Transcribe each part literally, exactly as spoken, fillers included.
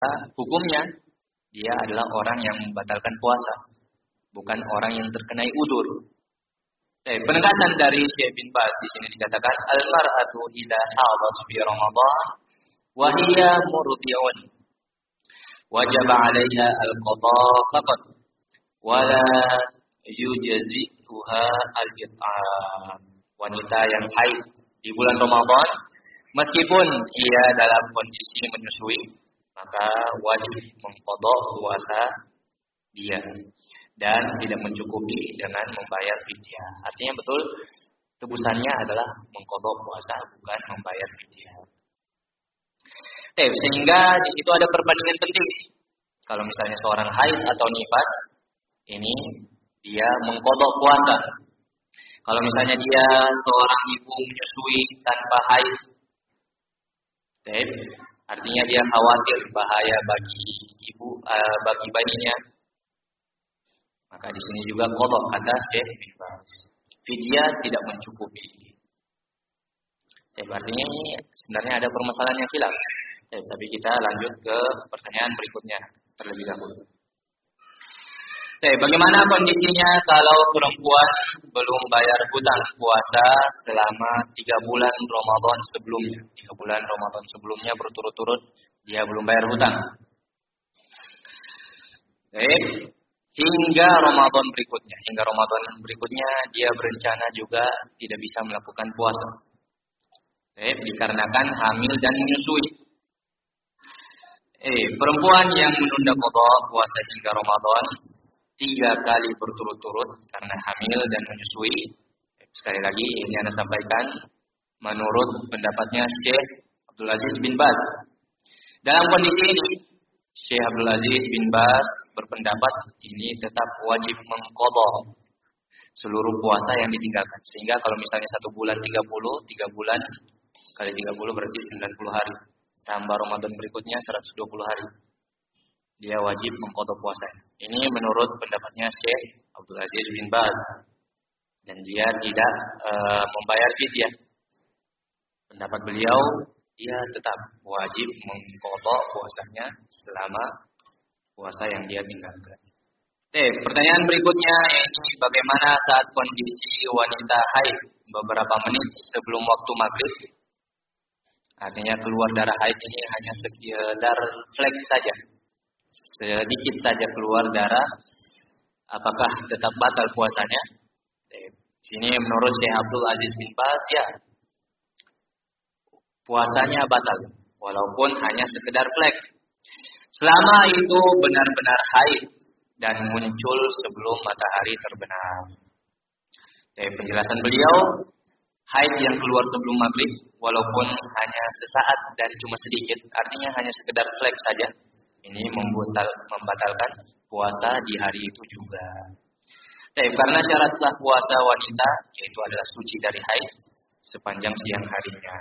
hukumnya dia adalah orang yang membatalkan puasa, bukan orang yang terkena udzur. Eh, penegasan dari Syekh bin Baz di sini dikatakan al-mar'atu idza hadat fi Ramadan wa hiya murdi'un wajib 'alaiha al-qada faqat wa la yujzi'uha al-it'am. Wanita yang haid di bulan Ramadan meskipun ia dalam kondisi menyusui, maka wajib mengqadha puasa dia dan tidak mencukupi dengan membayar fidyah. Artinya betul tebusannya adalah mengqadha puasa, bukan membayar fidyah. Sehingga di situ ada perbandingan penting. Kalau misalnya seorang haid atau nifas, ini dia mengqadha puasa. Kalau misalnya dia seorang ibu menyusui tanpa haid, artinya dia khawatir bahaya bagi ibu, uh, bagi bayinya, maka di sini juga qadha kata Syekh bin Baz. Fidyah tidak mencukupi. Artinya ini sebenarnya ada permasalahan yang khilaf. Tapi kita lanjut ke pertanyaan berikutnya terlebih dahulu. Bagaimana kondisinya kalau perempuan belum bayar hutang puasa selama tiga bulan Ramadan sebelumnya? Tiga bulan Ramadan sebelumnya berturut-turut dia belum bayar hutang. Baik, hingga Ramadan berikutnya, hingga Ramadan berikutnya dia berencana juga tidak bisa melakukan puasa. Baik, dikarenakan hamil dan menyusui. Eh, perempuan yang menunda qadha puasa hingga Ramadan tiga kali berturut-turut karena hamil dan menyusui. Sekali lagi ini Anda sampaikan menurut pendapatnya Syekh Abdul Aziz bin Baz. Dalam kondisi ini Syekh Abdul Aziz bin Baz berpendapat ini tetap wajib mengqadha seluruh puasa yang ditinggalkan. Sehingga kalau misalnya satu bulan tiga puluh, tiga bulan kali tiga puluh berarti sembilan puluh hari. Tambah Ramadan berikutnya seratus dua puluh hari. Dia wajib mengqadha puasa. Ini menurut pendapatnya Syekh Abdul Aziz bin Baz. Dan dia tidak e, membayar fidyah. Pendapat beliau, dia tetap wajib mengqadha puasanya selama puasa yang dia tinggalkan. Oke, pertanyaan berikutnya yaitu bagaimana saat kondisi wanita haid beberapa menit sebelum waktu maghrib? Artinya keluar darah haid ini hanya sekedar flek saja. Sedikit saja keluar darah, apakah tetap batal puasanya? Sini menurut Syekh Abdul Aziz bin Baz, ya, puasanya batal, walaupun hanya sekedar flek. Selama itu benar-benar haid dan muncul sebelum matahari terbenam. Dari penjelasan beliau, haid yang keluar sebelum maghrib, walaupun hanya sesaat dan cuma sedikit, artinya hanya sekedar flek saja. Ini membatal, membatalkan puasa di hari itu juga. Tapi karena syarat sah puasa wanita yaitu adalah suci dari haid sepanjang siang harinya.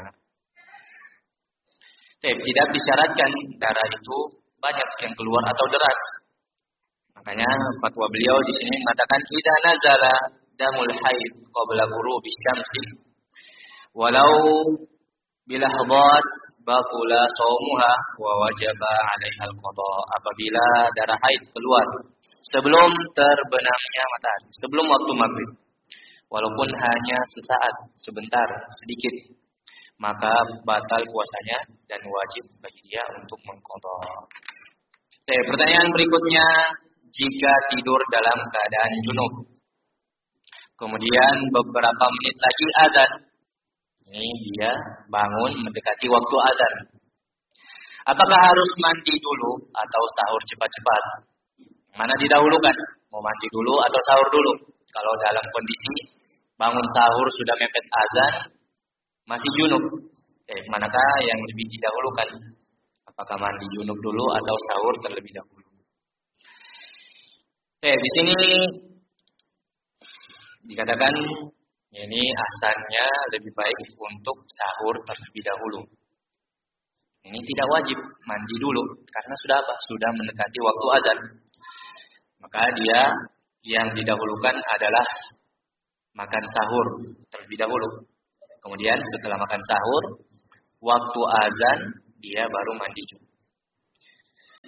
Tapi tidak disyaratkan darah itu banyak yang keluar atau deras. Makanya fatwa beliau di sini mengatakan idza nazala damul haid qabla ghurubi syamsi walau bilahdat batula shaumuha wa wajaba 'alaiha al-qada. Apabila darah haid keluar sebelum terbenamnya matahari, sebelum waktu maghrib, walaupun hanya sesaat, sebentar, sedikit, maka batal puasanya dan wajib bagi dia untuk mengqadha. Oke, pertanyaan berikutnya, jika tidur dalam keadaan junub, kemudian beberapa menit lagi azan, ini dia bangun mendekati waktu azan. Apakah harus mandi dulu atau sahur cepat-cepat? Mana didahulukan? Mau mandi dulu atau sahur dulu? Kalau dalam kondisi bangun sahur sudah mepet azan, masih junub, eh, manakah yang lebih didahulukan? Apakah mandi junub dulu atau sahur terlebih dahulu? Eh, di sini dikatakan ini asalnya lebih baik untuk sahur terlebih dahulu. Ini tidak wajib mandi dulu karena sudah apa? Sudah mendekati waktu azan. Maka dia yang didahulukan adalah makan sahur terlebih dahulu. Kemudian setelah makan sahur, waktu azan dia baru mandi junub.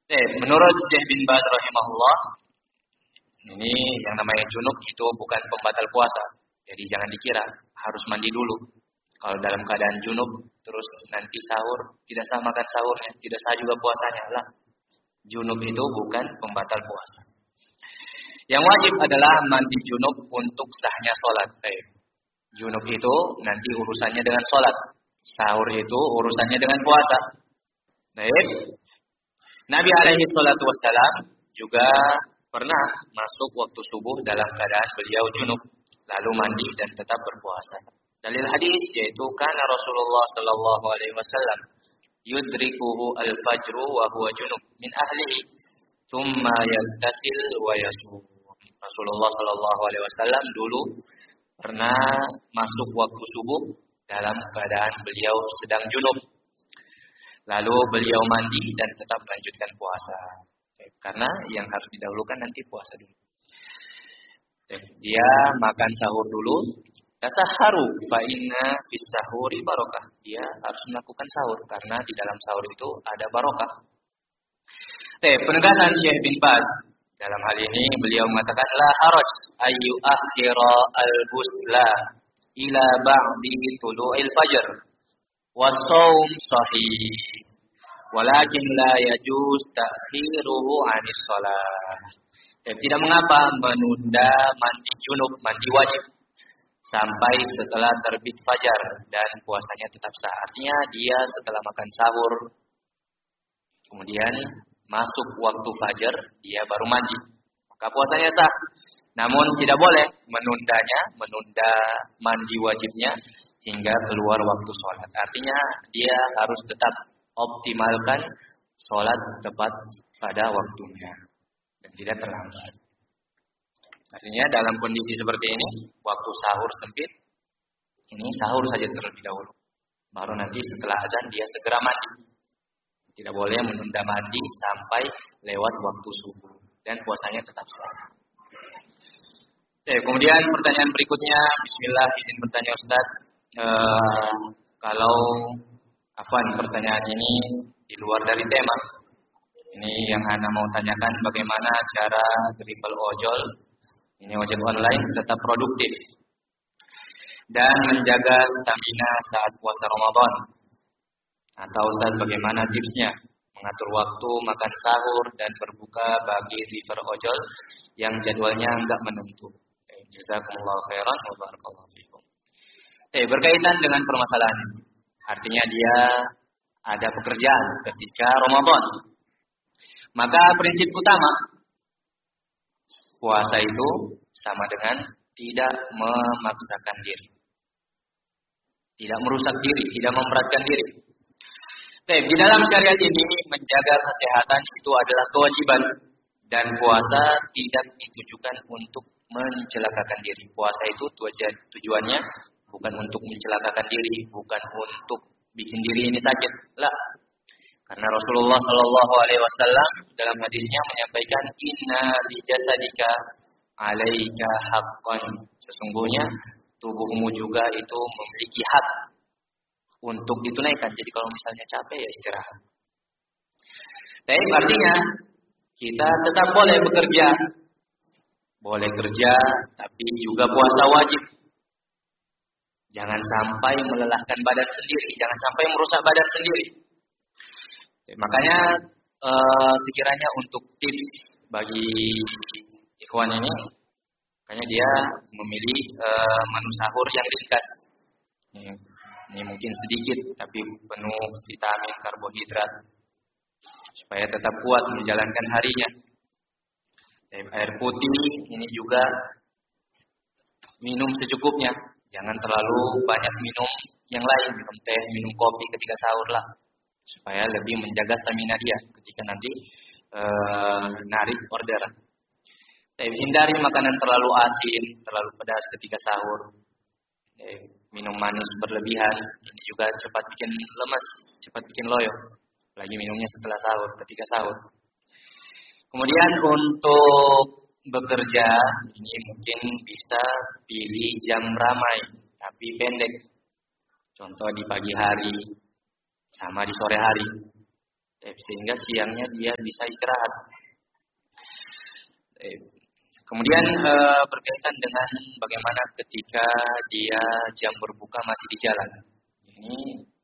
Eh, menurut Syekh bin Baz rahimahullah, ini yang namanya junub itu bukan pembatal puasa. Jadi jangan dikira harus mandi dulu. Kalau dalam keadaan junub terus nanti sahur, tidak sah makan sahurnya, tidak sah juga puasanya lah. Junub itu bukan pembatal puasa. Yang wajib adalah mandi junub untuk sahnya sholat. Eh, junub itu nanti urusannya dengan sholat. Sahur itu urusannya dengan puasa. Baik. Nabi alaihi salatu wassalam juga pernah masuk waktu subuh dalam keadaan beliau junub, lalu mandi dan tetap berpuasa. Dalil hadis yaitu karena Rasulullah sallallahu alaihi wasallam yudrikuhu al-fajru wa huwa junub min ahlihi, thumma yaltasil wa yasum. Rasulullah sallallahu alaihi wasallam dulu pernah masuk waktu subuh dalam keadaan beliau sedang junub. Lalu beliau mandi dan tetap melanjutkan puasa. Karena yang harus didahulukan nanti puasa dulu. Dia makan sahur dulu. Tasaharu fa inna fis sahuri barokah. Dia harus melakukan sahur karena di dalam sahur itu ada barokah. Eh, penegasan Syekh bin Baz dalam hal ini beliau mengatakan la haraj ayu akhira al-busla ila ba'di tulu'il fajr. Wasawm sahih, walakin la yajuz ta'khiruhu 'anis shalah. Dan tidak mengapa menunda mandi junub, mandi wajib sampai setelah terbit fajar dan puasanya tetap sah. Artinya dia setelah makan sahur, kemudian masuk waktu fajar, dia baru mandi, maka puasanya sah. Namun tidak boleh menundanya, menunda mandi wajibnya hingga keluar waktu sholat. Artinya dia harus tetap optimalkan sholat tepat pada waktunya dan tidak terlambat. Artinya dalam kondisi seperti ini, waktu sahur sempit, ini sahur saja terlebih dahulu. Baru nanti setelah azan dia segera mandi. Tidak boleh menunda mandi sampai lewat waktu subuh dan puasanya tetap sah. Oke, kemudian pertanyaan berikutnya, bismillah, izin bertanya Ustaz. Uh, kalau afwan pertanyaan ini di luar dari tema. Ini yang Ana mau tanyakan bagaimana cara triple ojol, ini ojol online tetap produktif dan menjaga stamina saat puasa Ramadan. Atau Ustaz bagaimana tipsnya mengatur waktu makan sahur dan berbuka bagi driver ojol yang jadwalnya enggak menentu. Jazakumullahu khairan wa barakallahu fikum. Eh, berkaitan dengan permasalahan ini. Artinya dia ada pekerjaan ketika Ramadan. Maka prinsip utama puasa itu sama dengan tidak memaksakan diri. Tidak merusak diri, tidak memberatkan diri. Eh, di dalam syariat ini menjaga kesehatan itu adalah kewajiban dan puasa tidak ditujukan untuk mencelakakan diri. Puasa itu tujuan, tujuannya bukan untuk mencelakakan diri, bukan untuk bikin diri ini sakit. Lah. Karena Rasulullah Shallallahu Alaihi Wasallam dalam hadisnya menyampaikan inna li jasadika alaika haqqan. Sesungguhnya tubuhmu juga itu memiliki hak untuk ditunaikan. Jadi kalau misalnya capek ya istirahat. Tapi artinya kita tetap boleh bekerja. Boleh kerja, tapi juga puasa wajib. Jangan sampai melelahkan badan sendiri, jangan sampai merusak badan sendiri. Makanya eh, sekiranya untuk tips bagi ikhwan ini, makanya dia memilih eh, menu sahur yang ringkas. Ini, ini mungkin sedikit, tapi penuh vitamin, karbohidrat, supaya tetap kuat menjalankan harinya. Air putih ini juga minum secukupnya. Jangan terlalu banyak minum yang lain, minum teh, minum kopi ketika sahur lah. Supaya lebih menjaga stamina dia ketika nanti e, narik orderan. Tapi hindari makanan terlalu asin, terlalu pedas ketika sahur. E, minum manis berlebihan, ini juga cepat bikin lemas, cepat bikin loyo. Lagi minumnya setelah sahur, ketika sahur. Kemudian untuk bekerja, ini mungkin bisa pilih jam ramai, tapi pendek. Contoh di pagi hari, sama di sore hari. sehingga siangnya dia bisa istirahat. Kemudian e, berkaitan dengan bagaimana ketika dia jam berbuka masih di jalan. Ini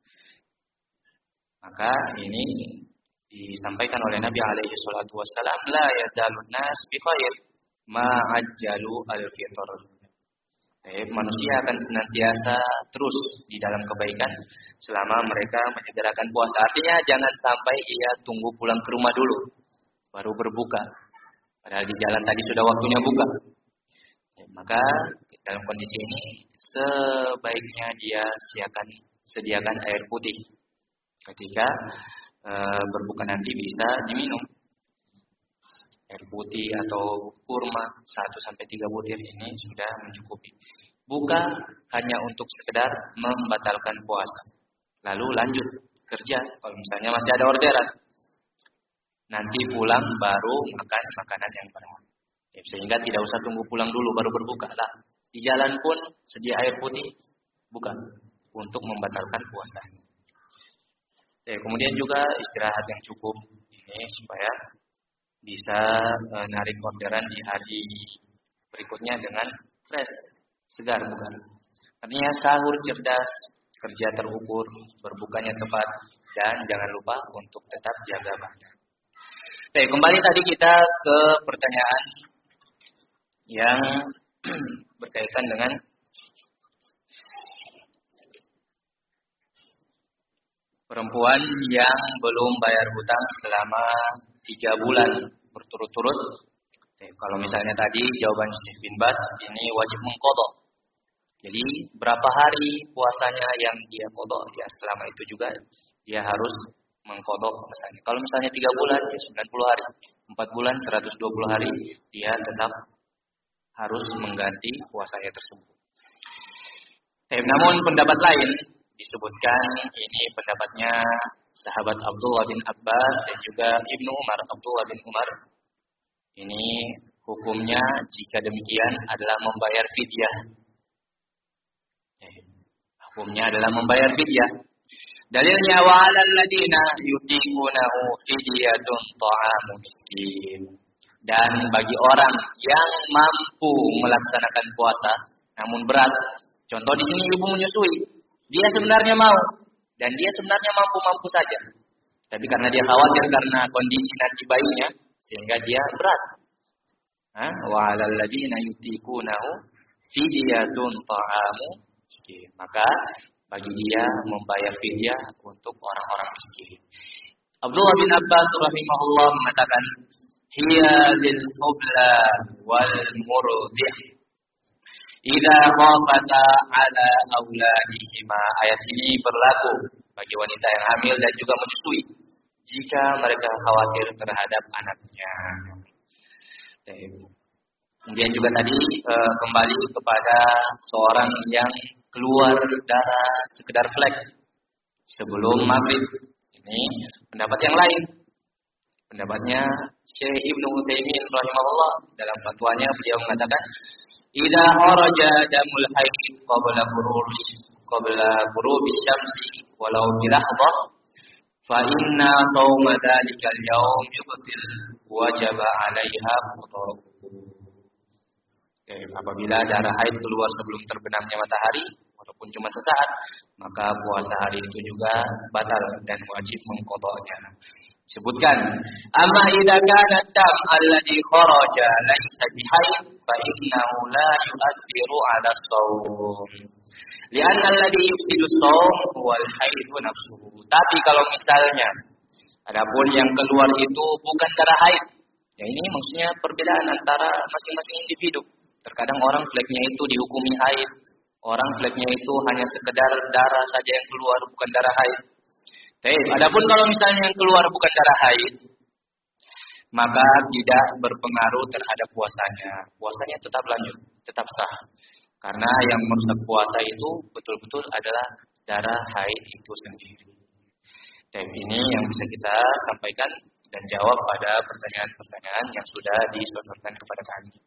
maka ini disampaikan oleh Nabi alaihi salatu wassalam, la yazalun nas bi khair ma ajjalu al-fitr. Eh, manusia akan senantiasa terus di dalam kebaikan selama mereka menyegerakan puasa. Artinya jangan sampai ia tunggu pulang ke rumah dulu baru berbuka. Padahal di jalan tadi sudah waktunya buka. Eh, maka dalam kondisi ini sebaiknya dia siakan, sediakan air putih ketika e, berbuka nanti bisa diminum. Air putih atau kurma satu sampai tiga butir ini sudah mencukupi. Buka hanya untuk sekedar membatalkan puasa. Lalu lanjut kerja kalau misalnya masih ada orderan. Nanti pulang baru makan makanan yang berat. Ya, sehingga tidak usah tunggu pulang dulu baru berbuka lah. Di jalan pun sedia air putih, bukan untuk membatalkan puasa. Ya, kemudian juga istirahat yang cukup ini supaya bisa e, narik orderan di hari berikutnya dengan fresh, segar bukan. Artinya sahur cerdas, kerja terukur, berbukanya tepat, dan jangan lupa untuk tetap jaga badan. Oke, kembali tadi kita ke pertanyaan yang berkaitan dengan perempuan yang belum bayar hutang selama tiga bulan berturut-turut. Kalau misalnya tadi jawaban Syekh bin Bas ini wajib mengqadha. Jadi berapa hari puasanya yang dia qadha, ya selama itu juga dia harus mengqadha puasanya. Kalau misalnya tiga bulan ya sembilan puluh hari, empat bulan seratus dua puluh hari dia tetap harus mengganti puasanya tersebut. Namun pendapat lain disebutkan ini pendapatnya sahabat Abdullah bin Abbas dan juga Ibnu Umar. Abdullah bin Umar ini hukumnya jika demikian adalah membayar fidyah. Hukumnya adalah membayar fidyah. Dalilnya wa 'alal ladina yutiqunahu fidyatun ta'amu miskin. Dan bagi orang yang mampu melaksanakan puasa namun berat. Contoh di sini ibu menyusui. Dia sebenarnya mau dan dia sebenarnya mampu-mampu saja. Tapi karena dia khawatir karena kondisi nanti bayinya sehingga dia berat. Wa 'alal ladina yutiqunahu fidyatun ta'amu miskin. Maka bagi dia membayar fidyah untuk orang-orang miskin. Abdullah bin Abbas rahimahullah mengatakan, hiya lil hubla wal murdi' idza khafata ala auladihima. Ayat ini berlaku bagi wanita yang hamil dan juga menyusui jika mereka khawatir terhadap anaknya. Kemudian juga tadi e, kembali kepada seorang yang keluar darah sekedar flek sebelum maghrib. Ini pendapat yang lain. Pendapatnya Syekh Ibnu Utsaimin rahimahullah dalam fatwanya beliau mengatakan, idza kharaja damul haid qabla ghurubi qabla ghurubi syamsi walau bi lahdhah fa inna shauma dzalika al-yawm yubtil wajaba 'alaiha qada'u. Apabila darah haid keluar sebelum terbenamnya matahari walaupun cuma sesaat, maka puasa hari itu juga batal dan wajib mengqada'nya. Sebutkan, amma idza kana dam alladhi kharaja laysa bihayd fa innahu la yu'athiru 'ala as-shaum. Li'anna alladhi yufsidu as-shaum huwa al-hayd nafsuhu. Tapi kalau misalnya adapun yang keluar itu bukan darah haid. Ya ini maksudnya perbedaan antara masing-masing individu. Terkadang orang fleknya itu dihukumi haid. Orang fleknya itu hanya sekedar darah saja yang keluar, bukan darah haid. Baik, adapun kalau misalnya yang keluar bukan darah haid, maka tidak berpengaruh terhadap puasanya. Puasanya tetap lanjut, tetap sah. Karena yang merusak puasa itu betul-betul adalah darah haid itu sendiri. Dan ini yang bisa kita sampaikan dan jawab pada pertanyaan-pertanyaan yang sudah disodorkan kepada kami.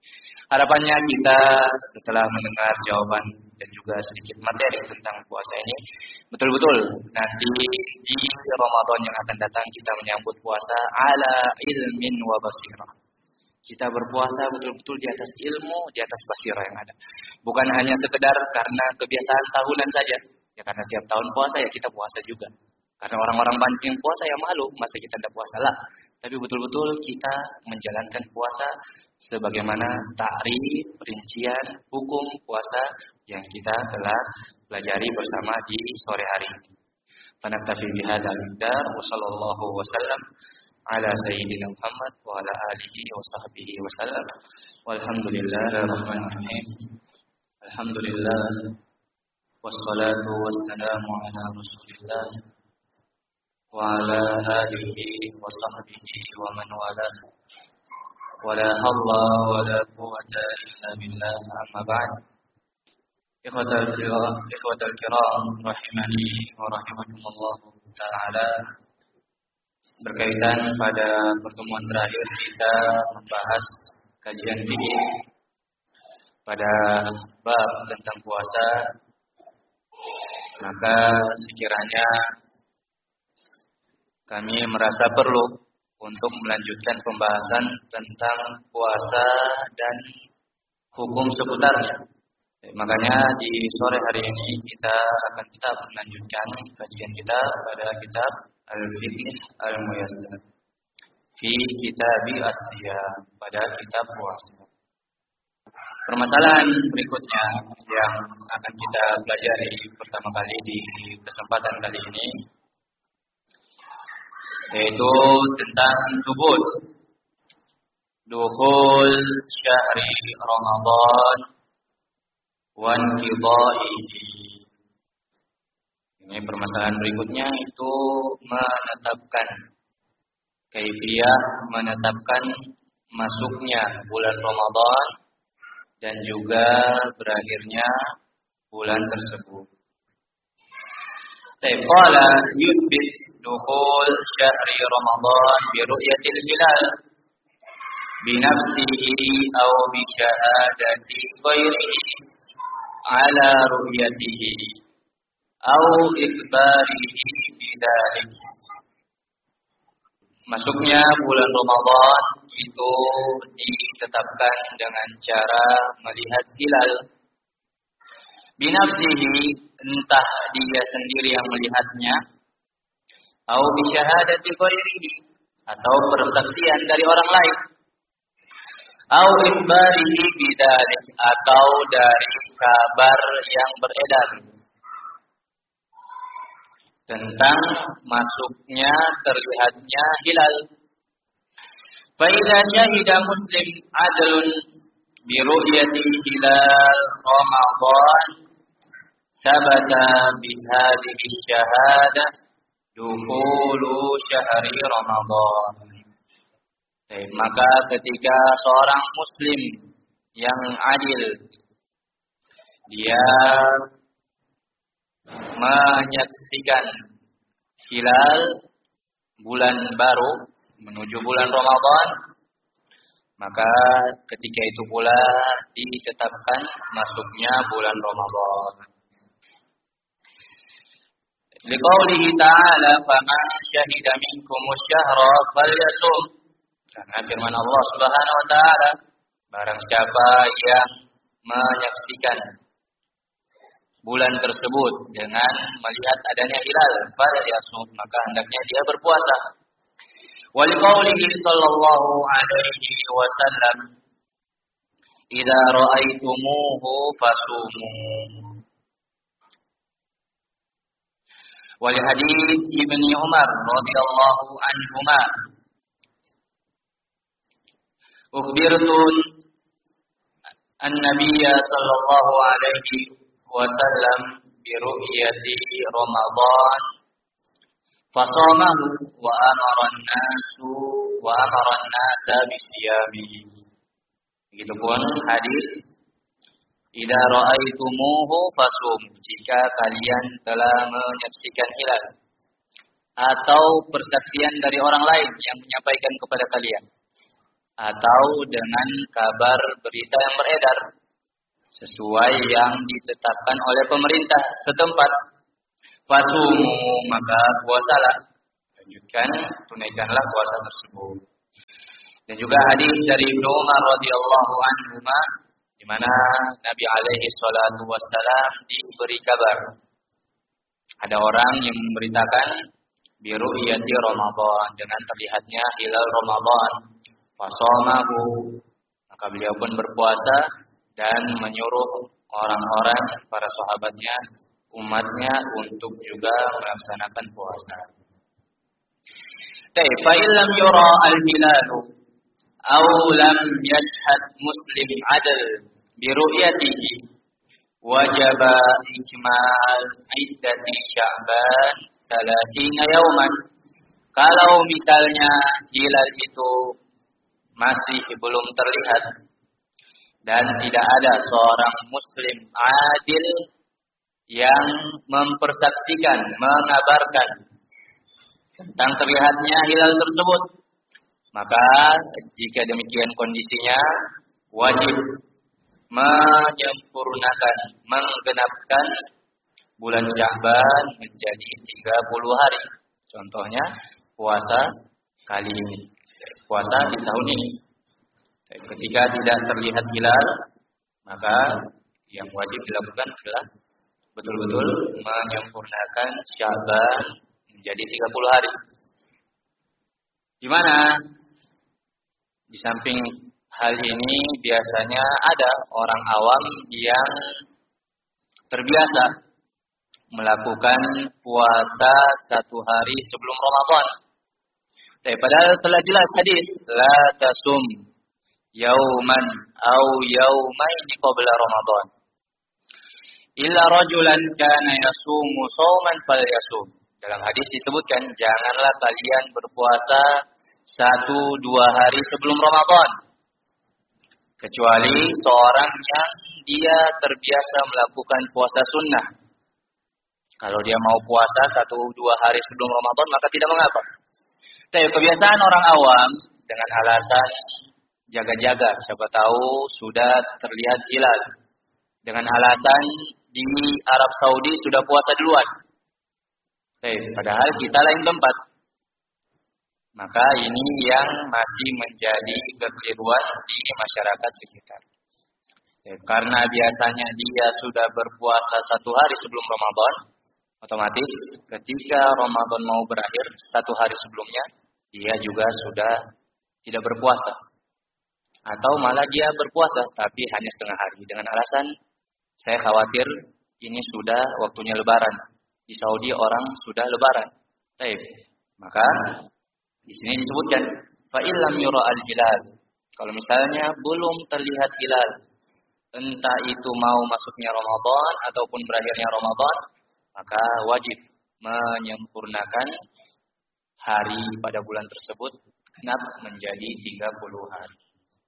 Harapannya kita setelah mendengar jawaban dan juga sedikit materi tentang puasa ini, betul-betul nanti di Ramadan yang akan datang kita menyambut puasa ala ilmin wa basirah. Kita berpuasa betul-betul di atas ilmu, di atas basirah yang ada. Bukan hanya sekedar karena kebiasaan tahunan saja. Ya karena tiap tahun puasa ya kita puasa juga. Karena orang-orang banting puasa ya malu, masa kita tidak puasa lah. Tapi betul-betul kita menjalankan puasa sebagaimana takrif, rincian, hukum puasa yang kita telah pelajari bersama di sore hari ini. Fanaktafi bihadzal miqdar wa sallallahu wasallam ala sayyidina Muhammad wa ala alihi wa sahbihi wasallam. Walhamdulillahirrahmanirrahim. Alhamdulillah wassalatu wassalamu ala Rasulillah wa ala alihi wa sahbihi wa man walah. ولا حول ولا قوة إلا بالله أما بعد إخوة الكرام إخوة الكرام رحمني ورحمكم الله تعالى. Berkaitan pada pertemuan terakhir kita membahas kajian fikih pada bab tentang puasa, maka sekiranya kami merasa perlu untuk melanjutkan pembahasan tentang puasa dan hukum seputarnya. Makanya di sore hari ini kita akan tetap melanjutkan kajian kita pada kitab Al-Fiqh Al-Muyassar fi Kitabi As-Siyam, pada kitab puasa. Permasalahan berikutnya yang akan kita pelajari pertama kali di kesempatan kali ini yaitu tentang thubut dukhul syahri Ramadan wa inqidha'ihi. Ini permasalahan berikutnya itu menetapkan kaifiyah, menetapkan masuknya bulan Ramadan dan juga berakhirnya bulan tersebut. Qala yuthbit dukhul syahri Ramadan bi ru'yatil hilal bi nafsihi aw bi syahadati ghairihi ala ru'yatihi aw ikhbarihi bidzalik. Masuknya bulan Ramadan itu ditetapkan dengan cara melihat hilal binafsihi, entah dia sendiri yang melihatnya, atau bisyahadati ghairihi, atau persaksian dari orang lain, atau ikhbarihi bidzalik, atau dari kabar yang beredar tentang masuknya terlihatnya hilal. Fa idza syahida muslim adlun bi ru'yati hilal Ramadan sabata bihadihi syahadah dukhulu syahri Ramadan. Baik, maka ketika seorang muslim yang adil dia menyaksikan hilal bulan baru menuju bulan Ramadan, maka ketika itu pula ditetapkan masuknya bulan Ramadan. Liqaulihi ta'ala faman syahida minkumus syahra falyasum. Karena firman Allah Subhanahu wa taala, barang siapa yang menyaksikan bulan tersebut dengan melihat adanya hilal, falyasum, maka hendaknya dia berpuasa. Wa liqaulihi sallallahu alaihi wasallam, idza ra'aitumuhu fasumu. Wal hadis Ibnu Umar radhiyallahu anhuma, ukhbirtu an-nabiyya sallallahu alaihi wasallam bi ru'yati Ramadan fasamahu wa amara an-nasu wa amara an-nasa bisiyamihi. Begitupun hadis idza ra'aitumuhu fasum, jika kalian telah menyaksikan hilal atau persaksian dari orang lain yang menyampaikan kepada kalian, atau dengan kabar berita yang beredar sesuai yang ditetapkan oleh pemerintah setempat. Fasumu, maka puasalah. Lanjutkan, tunaikanlah puasa tersebut. Dan juga hadis dari Ibnu Umar radhiyallahu anhu di mana Nabi alaihi salatu wassalam diberi kabar. Ada orang yang memberitakan biru'yati Ramadan, dengan terlihatnya hilal Ramadan. Fasamahu, maka beliau pun berpuasa dan menyuruh orang-orang, para sahabatnya, umatnya untuk juga melaksanakan puasa. Tapi fa illam yura al-hilalu aw lam yashhad muslim adl bi ru'yatihi wajaba ikmal iddati sya'ban thalathina yawman. Kalau misalnya hilal itu masih belum terlihat dan tidak ada seorang muslim adil yang mempersaksikan, mengabarkan tentang terlihatnya hilal tersebut, maka jika demikian kondisinya wajib menyempurnakan, menggenapkan bulan Sya'ban menjadi tiga puluh hari. Contohnya puasa kali ini, puasa di tahun ini. Ketika tidak terlihat hilal, maka yang wajib dilakukan adalah betul-betul menyempurnakan Sya'ban menjadi tiga puluh hari. Di mana di samping hal ini biasanya ada orang awam yang terbiasa melakukan puasa satu hari sebelum Ramadan. Tapi padahal telah jelas hadis, la tasum yauman au yaumaini qabla Ramadan illa rajulan kana yasumu shauman falyasum. Dalam hadis disebutkan, janganlah kalian berpuasa satu dua hari sebelum Ramadan, kecuali seorang yang dia terbiasa melakukan puasa sunnah. Kalau dia mau puasa satu dua hari sebelum Ramadan, maka tidak mengapa. Tapi kebiasaan orang awam dengan alasan jaga-jaga, siapa tahu sudah terlihat hilal. Dengan alasan di Arab Saudi sudah puasa duluan. Tapi padahal kita lain tempat. Maka ini yang masih menjadi kekeliruan di masyarakat sekitar. Jadi, karena biasanya dia sudah berpuasa satu hari sebelum Ramadan, otomatis ketika Ramadan mau berakhir satu hari sebelumnya, dia juga sudah tidak berpuasa. Atau malah dia berpuasa tapi hanya setengah hari dengan alasan saya khawatir ini sudah waktunya lebaran. Di Saudi orang sudah lebaran. Baik. Maka di sini disebutkan fa illam yura al-hilal. Kalau misalnya belum terlihat hilal, entah itu mau masuknya Ramadan ataupun berakhirnya Ramadan, maka wajib menyempurnakan hari pada bulan tersebut genap menjadi tiga puluh hari.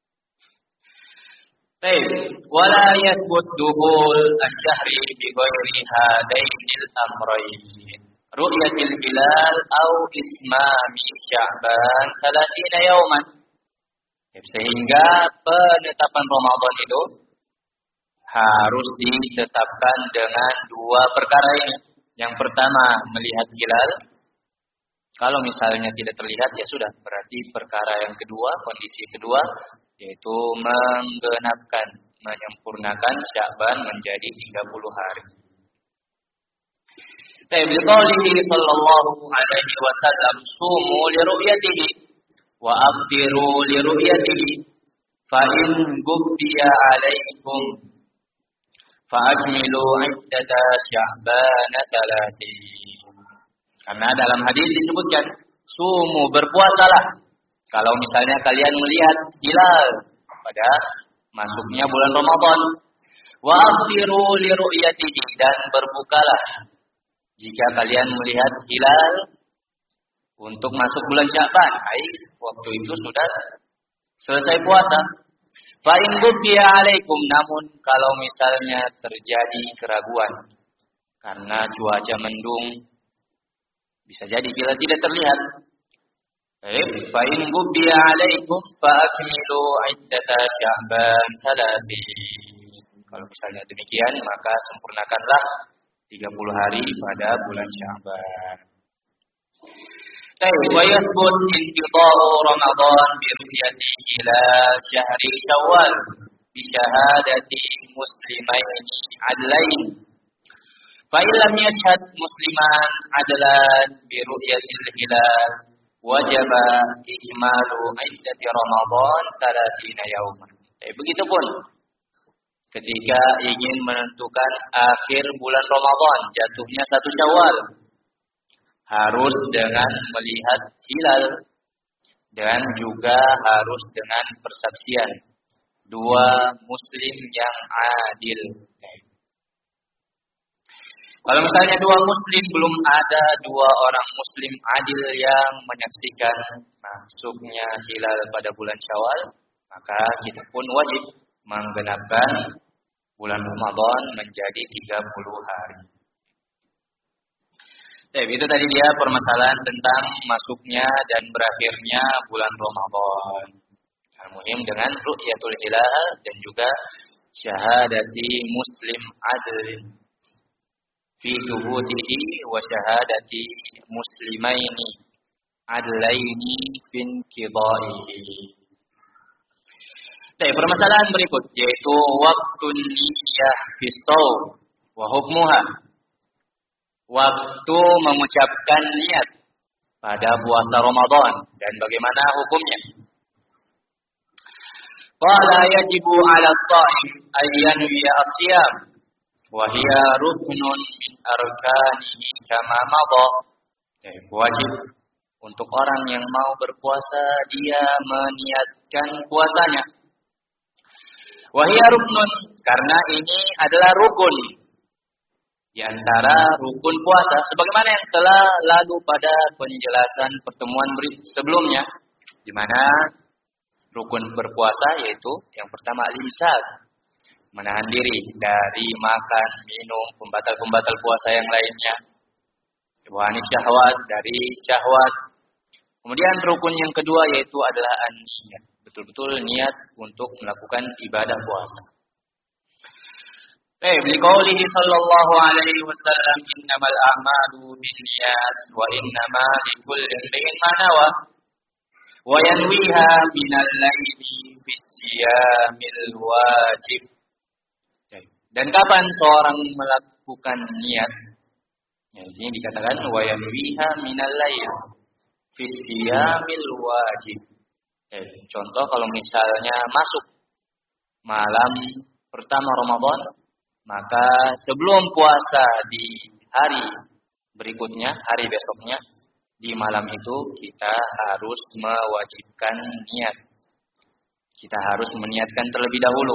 Baik, wala yasbut duhul asy-syahri bi ghairi hadainil amrayn. Ru'yatil hilal au ismami Sya'ban thalathina yauman. Sehingga penetapan Ramadan itu harus ditetapkan dengan dua perkara ini. Yang pertama, melihat hilal. Kalau misalnya tidak terlihat, ya sudah. Berarti perkara yang kedua, kondisi kedua, yaitu menggenapkan, menyempurnakan Sya'ban menjadi tiga puluh hari. Tabiqalihi sallallahu alaihi wasallam sumu li ru'yatihi wa aftiru li ru'yatihi fa in gubbiya alaikum fa ajmilu iddata Sya'ban thalathin. Karena dalam hadis disebutkan sumu, berpuasalah kalau misalnya kalian melihat hilal pada masuknya bulan Ramadan. Wa aftiru li ru'yatihi, dan berbukalah jika kalian melihat hilal untuk masuk bulan Sya'ban. Baik, waktu itu sudah selesai puasa. Fa in gubbiya alaikum, namun kalau misalnya terjadi keraguan karena cuaca mendung, bisa jadi hilal tidak terlihat. Baik, fa in gubbiya 'alaikum fa akmilu 'iddata Sya'ban thalathin. Kalau misalnya demikian, maka sempurnakanlah tiga puluh hari pada bulan Sya'ban. Baik, wa yathbut inqida'u Ramadan bi ru'yati hilal syahri Syawal bi syahadati muslimaini adlain. Fa in lam yashhad musliman adlan bi ru'yatil hilal wajaba ikmalu iddati Ramadan thalathina yauman. Eh, begitupun ketika ingin menentukan akhir bulan Ramadan, jatuhnya satu Syawal, harus dengan melihat hilal dan juga harus dengan persaksian dua muslim yang adil. Kalau misalnya dua muslim belum ada dua orang muslim adil yang menyaksikan masuknya hilal pada bulan Syawal, maka kita pun wajib menggenapkan bulan Ramadan menjadi tiga puluh hari. Jadi itu tadi dia permasalahan tentang masuknya dan berakhirnya bulan Ramadan. Al-muhim dengan ru'yatul hilal dan juga syahadati muslim adil fi thubutihi wa syahadati muslimaini adlaini fin qidaihi. Jadi permasalahan berikut yaitu waktu niyah fi shaum wa hukmuha. Waktu mengucapkan niat pada puasa Ramadan dan bagaimana hukumnya. Qala yajibu 'ala as-sha'im an yanwiya as-shiyam wa hiya ruknun min arkanihi kama madha. Jadi wajib untuk orang yang mau berpuasa dia meniatkan puasanya. Wa hiya ruknun karena ini adalah rukun di antara rukun puasa sebagaimana yang telah lalu pada penjelasan pertemuan sebelumnya, di mana rukun berpuasa yaitu yang pertama al-imsak, menahan diri dari makan, minum, pembatal-pembatal puasa yang lainnya. Wa anis syahwat, dari syahwat. Kemudian rukun yang kedua yaitu adalah an-niyat, betul-betul niat untuk melakukan ibadah puasa. Eh, liqaulihi sallallahu alaihi wasallam innamal a'malu binniyat wa innama likulli imrin ma nawa wa yanwiha minal laili fi siyamil wajib. Dan kapan seorang melakukan niat? Ya, ini dikatakan wa yanwiha minal lail fi siyamil wajib. Eh, contoh kalau misalnya masuk malam pertama Ramadan, maka sebelum puasa di hari berikutnya, hari besoknya, di malam itu kita harus mewajibkan niat. Kita harus meniatkan terlebih dahulu.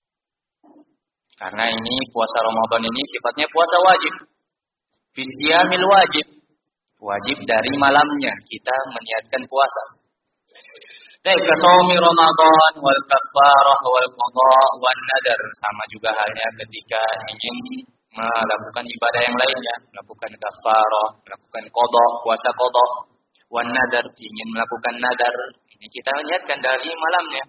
Karena ini puasa Ramadan ini sifatnya puasa wajib. Fisyamil wajib. Wajib dari malamnya kita meniatkan puasa. Baik, kasaumi Ramadan wal kafarah wal qada wan nadar, sama juga halnya ketika ingin melakukan ibadah yang lainnya, melakukan kafarah, melakukan qada, puasa qada, wan nadar, ingin melakukan nadar, ini kita niatkan dari malamnya.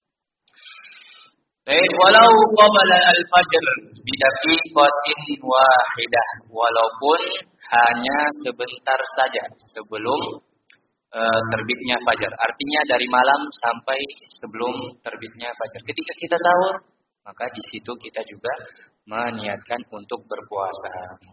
Baik, walau qabla al-fajr bi daqiqatin wahidah, walaupun hanya sebentar saja sebelum terbitnya fajar, artinya dari malam sampai sebelum terbitnya fajar. Ketika kita sahur, maka di situ kita juga meniatkan untuk berpuasa.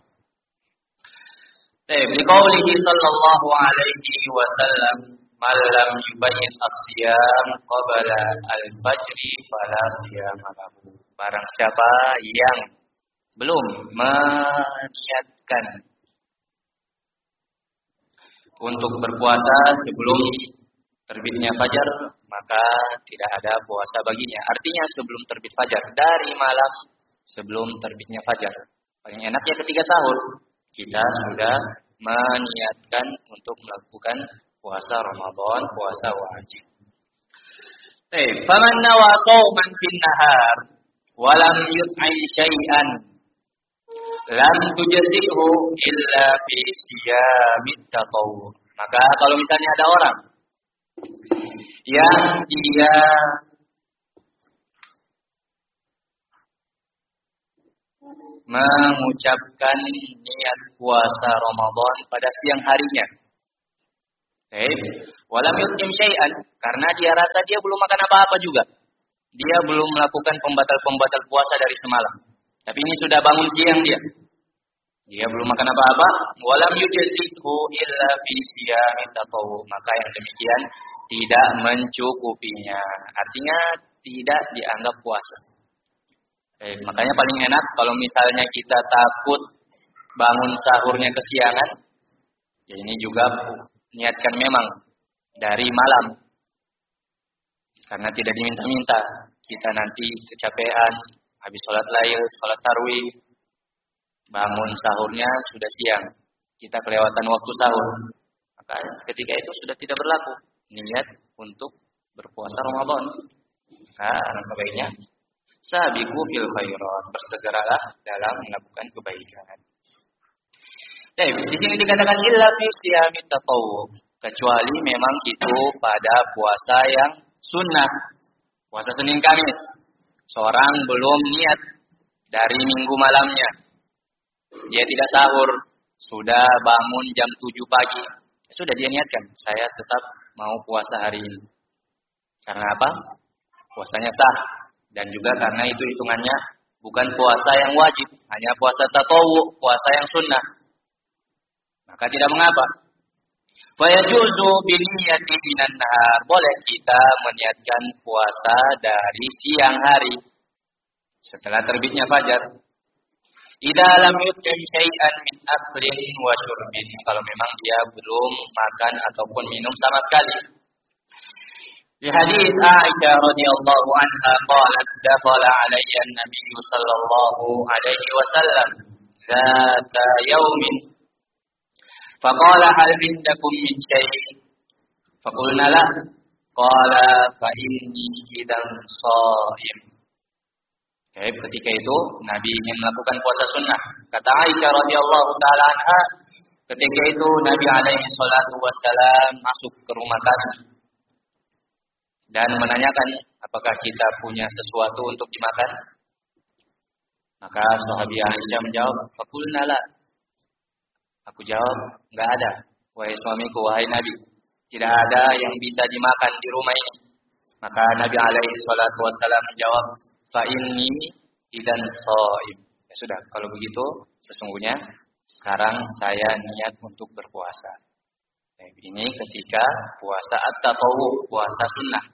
Biqaulihi sallallahu alaihi wasallam, "Man lam yubayyin as-siyam qabla al-fajri fala siyama lahu." Barang siapa yang belum meniatkan untuk berpuasa sebelum terbitnya fajar, maka tidak ada puasa baginya. Artinya sebelum terbit fajar, dari malam sebelum terbitnya fajar. Paling enaknya ketika sahur, kita sudah meniatkan untuk melakukan puasa Ramadan, puasa wajib. Baik, faman nawa shauman fin nahar wa lam yut'im syai'an lam tujzi'hu illa fi siyamit tatawwu. Maka kalau misalnya ada orang yang dia mengucapkan niat puasa Ramadan pada siang harinya. Baik, walam yut'im syai'an, karena dia rasa dia belum makan apa-apa juga. Dia belum melakukan pembatal-pembatal puasa dari semalam. Tapi ini sudah bangun siang dia. Dia belum makan apa-apa, walam yujzihu illa fi siyami tatawwu, maka yang demikian tidak mencukupinya. Artinya tidak dianggap puasa. Eh, makanya paling enak kalau misalnya kita takut bangun sahurnya kesiangan, ya ini juga niatkan memang dari malam. Karena tidak diminta-minta, kita nanti kecapean, habis sholat lail, sholat tarwih, bangun sahurnya sudah siang, kita kelewatan waktu sahur. Maka ketika itu sudah tidak berlaku niat untuk berpuasa Ramadan. Nah, alangkah baiknya sabiqu fil khairat, bersegeralah dalam melakukan kebaikan. Baik, di sini dikatakan illa fi siyami tatawwu, kecuali memang itu pada puasa yang sunnah, puasa Senin Kamis. Seorang belum niat dari minggu malamnya, dia tidak sahur, sudah bangun jam tujuh pagi, sudah dia niatkan, saya tetap mau puasa hari ini. Karena apa? Puasanya sah. Dan juga karena itu hitungannya bukan puasa yang wajib, hanya puasa tatawwu, puasa yang sunnah. Maka tidak mengapa. Fayajuzu biniyati minan nahar, boleh kita meniatkan puasa dari siang hari setelah terbitnya fajar. Idza lam yut'im syai'an min aklin wa syurbin, kalau memang dia belum makan ataupun minum sama sekali. Di hadis Aisyah radhiyallahu anha qalat dakhala alayya an-nabiy sallallahu alaihi wasallam dzata yaumin faqala hal indakum min syai' faqulna la qala fa inni idzan shaim. Okay, ketika itu Nabi ingin melakukan puasa sunnah. Kata Aisyah radhiyallahu taala anha, ketika itu Nabi alaihi salatu wasallam masuk ke rumah kami dan menanyakan apakah kita punya sesuatu untuk dimakan. Maka sahabi Aisyah menjawab, faqulna la. Aku jawab, enggak ada. Wahai suamiku, wahai Nabi, tidak ada yang bisa dimakan di rumah ini. Maka Nabi alaihi salatu wasallam menjawab, fa inni idan shaim. Ya sudah, kalau begitu sesungguhnya sekarang saya niat untuk berpuasa. Nah, ini ketika puasa at-tatawwu, puasa sunnah.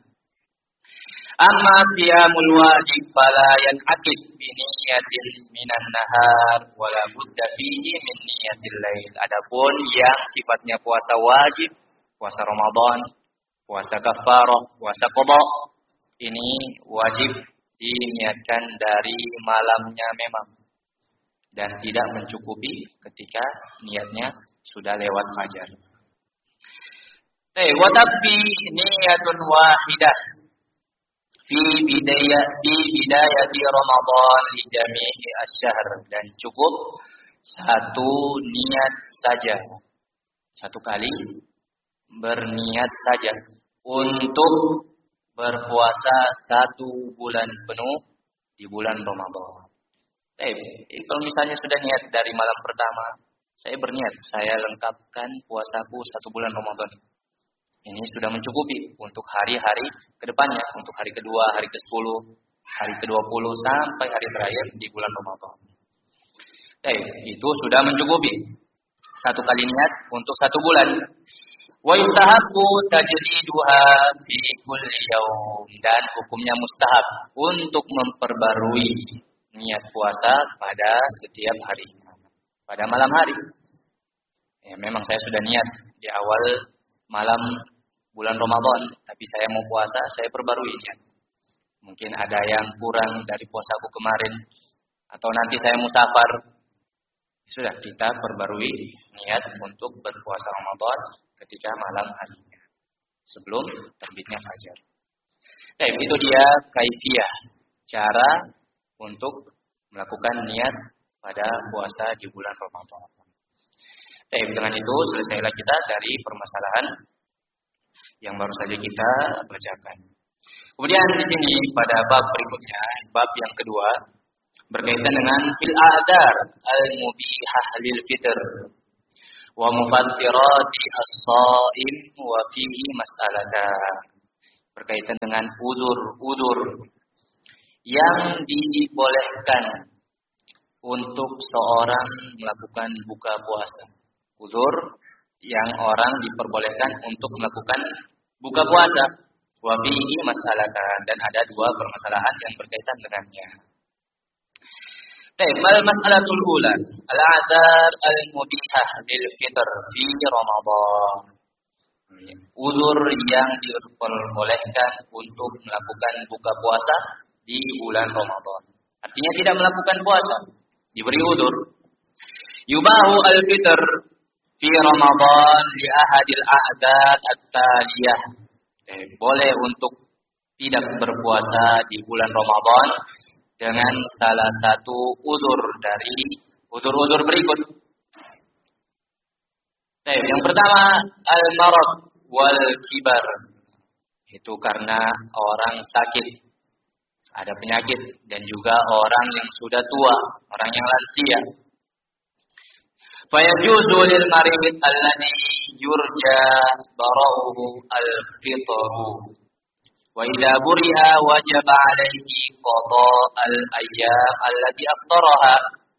Amma siyamul wajib fala yan'aqid bi niyatin minan nahar wala budda fihi min niyatil lail. Adapun yang sifatnya puasa wajib, puasa Ramadan, puasa kafarah, puasa qada, ini wajib diniatkan dari malamnya memang dan tidak mencukupi ketika niatnya sudah lewat fajar. Eh, wa tabbi niyatun wahidah fi bidayah fi bidayati Ramadan li jami'i asy-syahr, dan cukup satu niat saja, satu kali berniat saja untuk berpuasa satu bulan penuh di bulan Ramadan. Eh, kalau misalnya sudah niat dari malam pertama, saya berniat saya lengkapkan puasaku satu bulan Ramadan. Ini sudah mencukupi untuk hari-hari kedepannya, untuk hari kedua, hari ke sepuluh, hari ke dua puluh, sampai hari terakhir di bulan Ramadan. Eh, itu sudah mencukupi. Satu kali niat untuk satu bulan. Wa yustahabbu tajdiduha fi kulli yaum, dan hukumnya mustahab untuk memperbarui niat puasa pada setiap hari, pada malam hari. Ya, memang saya sudah niat di awal malam bulan Ramadan, tapi saya mau puasa, saya perbarui niat. Mungkin ada yang kurang dari puasaku kemarin, atau nanti saya musafar. Sudah, kita perbarui niat untuk berpuasa Ramadan ketika malam harinya, sebelum terbitnya fajar. Nah, itu dia kaifiyah, cara untuk melakukan niat pada puasa di bulan Ramadan. Nah, dengan itu selesailah kita dari permasalahan yang baru saja kita bacakan. Kemudian di sini pada bab berikutnya, bab yang kedua berkaitan dengan fil a'dzar al-mubihah lil fitr wa mufattirati as-shaim wa fihi mas'alatan. Berkaitan dengan udzur-udzur yang dibolehkan untuk seorang melakukan buka puasa. Udzur yang orang diperbolehkan untuk melakukan buka puasa. Wa fihi mas'alatan, dan ada dua permasalahan yang berkaitan dengannya. Baik, mal mas'alatul ula, al-a'dzar al-mubihah lil fitr fi Ramadan. Udzur yang diperbolehkan untuk melakukan buka puasa di bulan Ramadan. Artinya tidak melakukan puasa, diberi udzur. Yubahu al-fitr fi Ramadan li ahadil a'dzar at-taliyah. Boleh untuk tidak berpuasa di bulan Ramadan dengan salah satu udzur dari udzur-udzur berikut. Baik, yang pertama al-marad wal kibar. Itu karena orang sakit, ada penyakit, dan juga orang yang sudah tua, orang yang lansia. Fayajuzu lil marid alladhi yurja bara'uhu al-fitru. Wa idza buri'a wajaba 'alaihi qada al-ayyam allati aftaraha.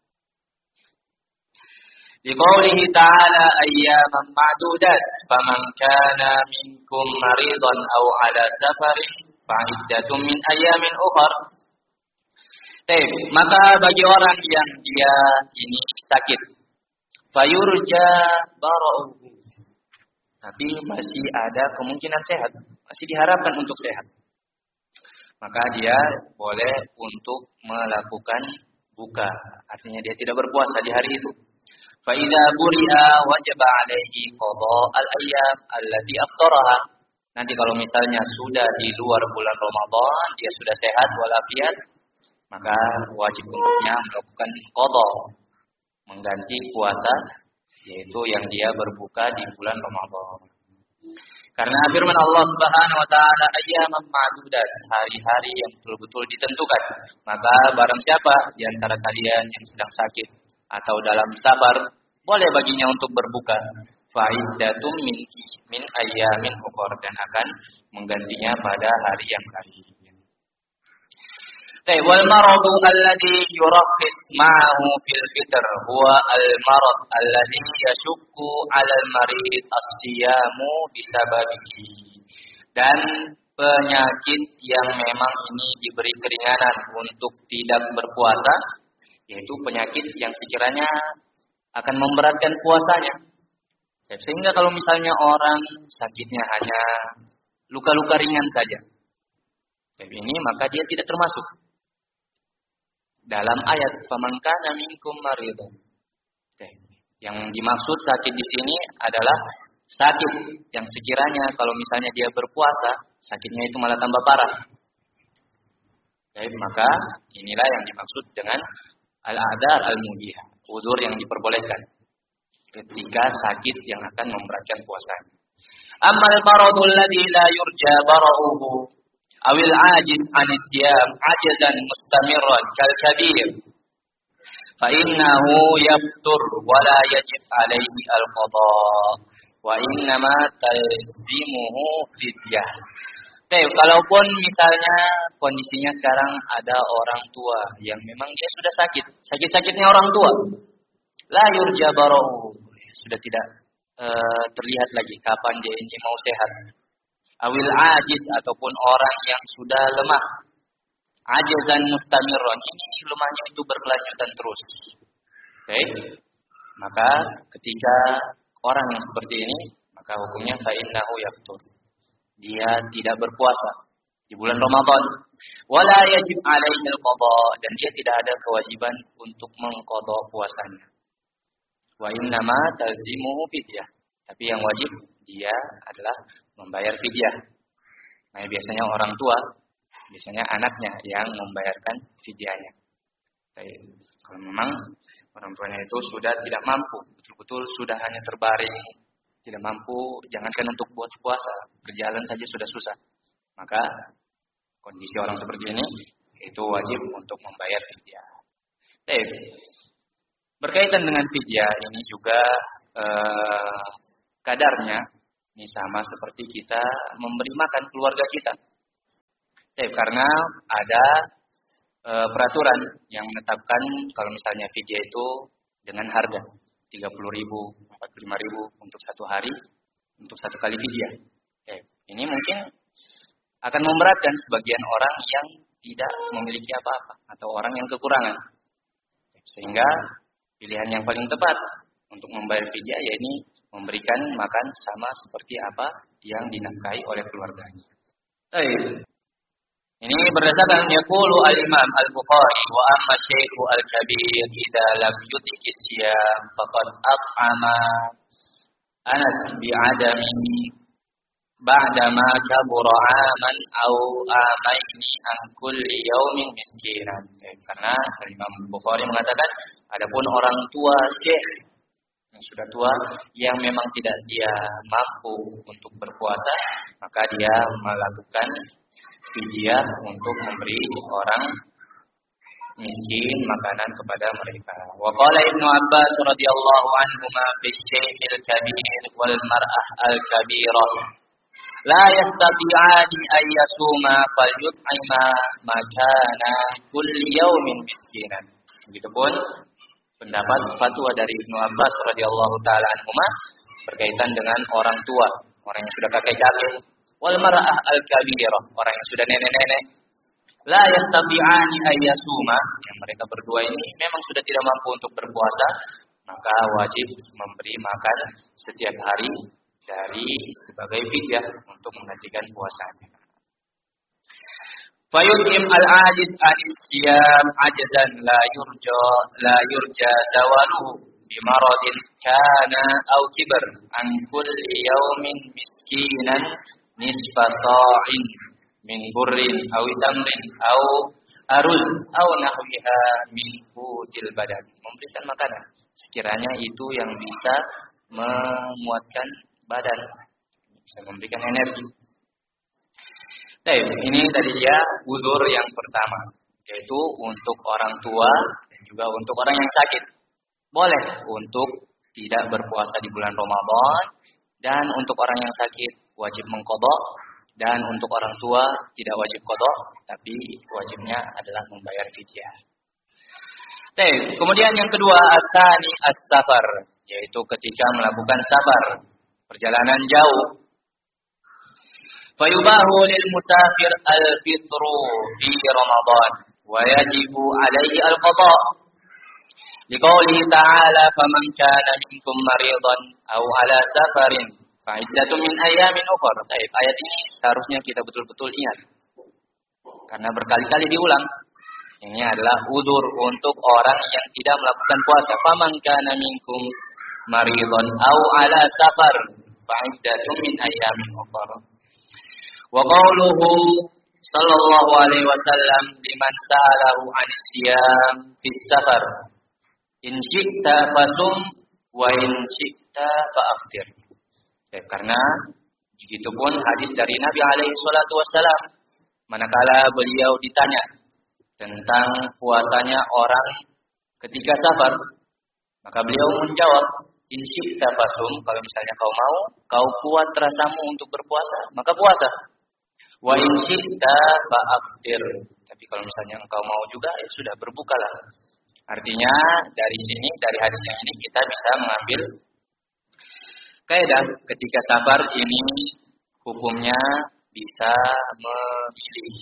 Liqaulihi ta'ala ayyaman ma'dudat faman kana minkum maridan aw 'ala safarin fa'iddatun min ayyamin ukhra. Baik, maka bagi orang yang dia ini sakit, fayurja bara'uhu, tapi masih ada kemungkinan sehat, masih diharapkan untuk sehat, maka dia boleh untuk melakukan buka, artinya dia tidak berpuasa di hari itu. Fa idza buri'a wajaba 'alaihi qada al-ayyam allati aftaraha. Nanti kalau misalnya sudah di luar bulan Ramadan, dia sudah sehat walafiat, maka wajib untuknya melakukan qada, mengganti puasa, yaitu yang dia berbuka di bulan Ramadan. Karena firman Allah Subhanahu wa taala ayyaman ma'dudat, hari-hari yang betul-betul ditentukan. Maka barang siapa di antara kalian yang sedang sakit atau dalam safar, boleh baginya untuk berbuka. Fa'iddatun min min ayyamin ukhra, dan akan menggantinya pada hari yang lain. Baik, wal maradu alladhi yurakhis ma'ahu fil fitr huwa al marad alladhi yashukku 'ala al marid as-siyamu bisababihi. Dan penyakit yang memang ini diberi keringanan untuk tidak berpuasa, yaitu penyakit yang sekiranya akan memberatkan puasanya. Sehingga kalau misalnya orang sakitnya hanya luka-luka ringan saja, jadi ini maka dia tidak termasuk dalam ayat faman kana minkum maridan. Yang dimaksud sakit di sini adalah sakit yang sekiranya kalau misalnya dia berpuasa, sakitnya itu malah tambah parah. Jadi maka inilah yang dimaksud dengan al-a'dzar al-mubihah, udzur yang diperbolehkan ketika sakit yang akan memberatkan puasanya. Ammal maradul ladzi la yurja bara'uhu awil ajiz anis siyam ajazan mustamirran kal kabir fa innahu yaftur wa la yajib alaihi al qada wa innama talzimuhu fidyah. Baik, kalaupun misalnya kondisinya sekarang ada orang tua yang memang dia sudah sakit, sakit-sakitnya orang tua, la yurja bara'uhu, sudah tidak uh, terlihat lagi kapan dia ini mau sehat. Awil ajiz, ataupun orang yang sudah lemah. Ajazan mustamirron, ini lemahnya itu berkelanjutan terus. Baik, maka ketika orang yang seperti ini, maka hukumnya fa innahu yaftur. Dia tidak berpuasa di bulan Ramadan. Wala yajib alaihi al-qada, dan dia tidak ada kewajiban untuk mengqada puasanya. Wa innama talzimuhu fidyah. Tapi yang wajib dia adalah membayar fidyah. Nah, biasanya orang tua, biasanya anaknya yang membayarkan fidyahnya. Tapi kalau memang orang tuanya itu sudah tidak mampu, betul-betul sudah hanya terbaring tidak mampu, jangankan untuk buat puasa, berjalan saja sudah susah. Maka kondisi orang seperti ini itu wajib untuk membayar fidyah. Baik. Berkaitan dengan fidyah ini juga eh, kadarnya ini sama seperti kita memberi makan keluarga kita. Baik, karena ada eh, peraturan yang menetapkan kalau misalnya fidyah itu dengan harga tiga puluh ribu, empat puluh lima ribu untuk satu hari, untuk satu kali fidyah. Baik, ini mungkin akan memberatkan sebagian orang yang tidak memiliki apa-apa atau orang yang kekurangan. Sehingga pilihan yang paling tepat untuk membayar fidyah yakni memberikan makan sama seperti apa yang dinafkahi oleh keluarganya. Baik. Ini berdasarkan yaqulu al-Imam Al-Bukhari wa amma Syekhu al-Kabir idza lam yutiki siyam faqad at'ama Anas bi'adami ba'da ma kabura aman aw amaini an kulli yaumin miskinan. Karena Imam Bukhari mengatakan adapun orang tua syekh yang sudah tua yang memang tidak dia mampu untuk berpuasa, maka dia melakukan fidyah untuk memberi orang miskin makanan kepada mereka. Wa qala Ibnu Abbas radhiyallahu anhuma fi syaikhil kabir wal mar'ah al kabirah la yastati'ani ay yasuma falyut'ima makana kulli yaumin miskinan. Begitupun pendapat fatwa dari Ibnu Abbas radhiyallahu taala anhuma berkaitan dengan orang tua, orang yang sudah kakek-kakek, wal mar'ah al kabirah, orang yang sudah nenek-nenek. La yastati'ani ayyasuma, yang mereka berdua ini memang sudah tidak mampu untuk berpuasa, maka wajib memberi makan setiap hari dari sebagai fidyah untuk menggantikan puasanya. Fayutim al-ajiz anis siyam ajzan la yurja la yurja zawaluhu bimaradin kana aw kibar an kulli yawmin miskinan nisfa sa'in min burrin aw tamrin aw aruz aw nahwiha min qutil badan. Memberikan makanan sekiranya itu yang bisa menguatkan badan, bisa memberikan energi. Baik, ini tadi dia uzur yang pertama, yaitu untuk orang tua dan juga untuk orang yang sakit. Boleh untuk tidak berpuasa di bulan Ramadan, dan untuk orang yang sakit wajib mengqadha, dan untuk orang tua tidak wajib qadha, tapi wajibnya adalah membayar fidyah. Baik, kemudian yang kedua asani as-safar, yaitu ketika melakukan safar, perjalanan jauh. Fayubahu lil musafir al-fitru fi Ramadan wa yajibu alaihi al-qadha. Liqaulihi ta'ala faman kana minkum maridan aw ala safarin fa iddatun min ayyamin ukhra. Baik, ayat ini seharusnya kita betul-betul ingat. Karena berkali-kali diulang. Ini adalah uzur untuk orang yang tidak melakukan puasa. Faman kana minkum maridan aw ala safar fa iddatun min ayyamin ukhra. Wa qawluhu sallallahu alaihi wasallam liman sa'alahu 'anis siyam fis safar in syi'ta fasum wa in syi'ta fa'aftir. Ya, karena begitupun hadis dari Nabi alaihi salatu wasallam manakala beliau ditanya tentang puasanya orang ketika safar, maka beliau menjawab in syi'ta fasum, kalau misalnya kau mau, kau kuat rasamu untuk berpuasa, maka puasa. Wa in syi'ta fa'aftir. Tapi kalau misalnya engkau mau juga, ya sudah, berbukalah. Artinya dari sini, dari hadis yang ini kita bisa mengambil kaidah ketika safar ini hukumnya bisa memilih,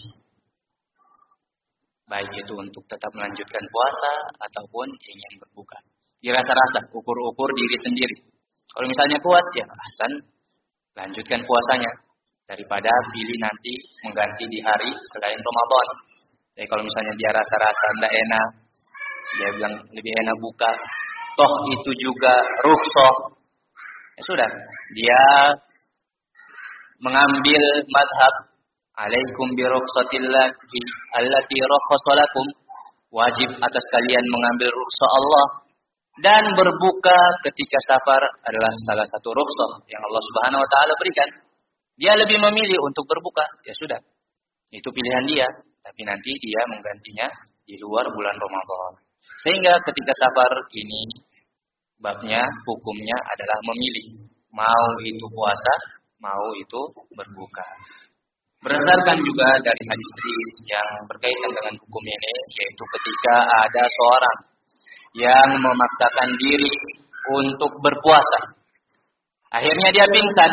baik itu untuk tetap melanjutkan puasa ataupun ingin berbuka. Dirasa-rasa, ukur-ukur diri sendiri. Kalau misalnya kuat, ya ahsan, lanjutkan puasanya. Daripada pilih nanti mengganti di hari selain Ramadan. Jadi kalau misalnya dia rasa-rasa tidak enak, dia bilang lebih enak buka. Toh itu juga rukhsah. Ya sudah, dia mengambil madhab alaikum bi rukhsatillahi allati rakhasa lakum. Wajib atas kalian mengambil rukhsah Allah Dan berbuka ketika safar adalah salah satu rukhsah yang Allah Subhanahu wa taala berikan. Dia lebih memilih untuk berbuka, ya sudah. Itu pilihan dia, tapi nanti dia menggantinya di luar bulan Ramadan. Sehingga ketika safar ini babnya, hukumnya adalah memilih. Mau itu puasa, mau itu berbuka. Berdasarkan juga dari hadis-hadis yang berkaitan dengan hukum ini, yaitu ketika ada seorang yang memaksakan diri untuk berpuasa. Akhirnya dia pingsan.